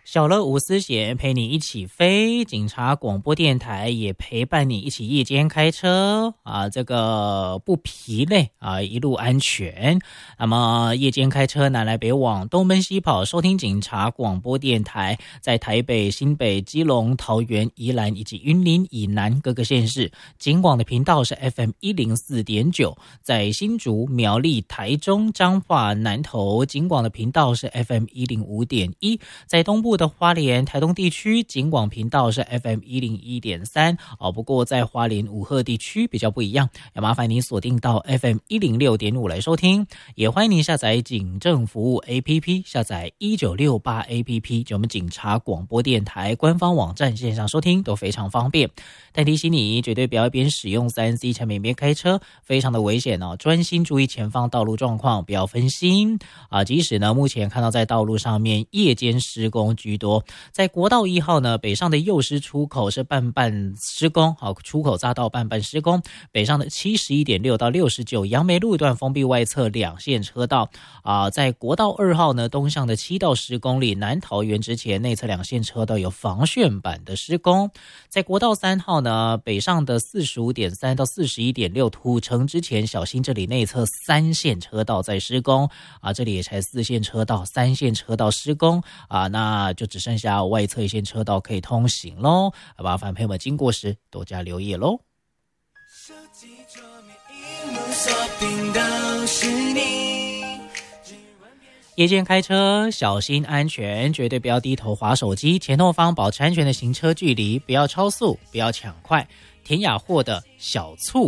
小乐无私险陪你一起飞，警察广播电台也陪伴你一起夜间开车啊，这个不疲累啊，一路安全。那么夜间开车南来北往，东奔西跑，收听警察广播电台，在台北、新北、基隆、桃园、宜兰以及云林以南各个县市，警广的频道是 FM104.9，在新竹、苗栗、台中、彰化、南投，警广的频道是 FM105.1，在东部的花莲、台东地区，警广频道是 FM101.3不过在花莲武鹤地区比较不一样，要麻烦你锁定到 FM106.5来收听，也欢迎您下载警政服务 APP， 下载1968 APP， 就我们警察广播电台官方网站线上收听都非常方便。但提醒你，绝对不要一边使用 3C 产品一边开车，非常的危险哦，专心注意前方道路状况，不要分心即使呢目前看到在道路上面夜间施工居多，在国道1号呢，北上的右师出口是半施工，出口匝道半施工，北上的71.6到69杨梅路段封闭外侧2线车道在国道2号呢，东向的7到10公里南桃园之前内侧2线车道有防楦板的施工，在国道3号呢，北上的45.3到41.6土城之前小心这里内侧3线车道在施工这里也才4线车道，3线车道施工那就只剩下外侧1线车道可以通行咯，麻烦朋友们经过时多加留意咯。手机桌面荧幕锁定都是你，夜间开车小心安全，绝对不要低头滑手机，前后方保持安全的行车距离，不要超速，不要抢快，田雅霍的小醋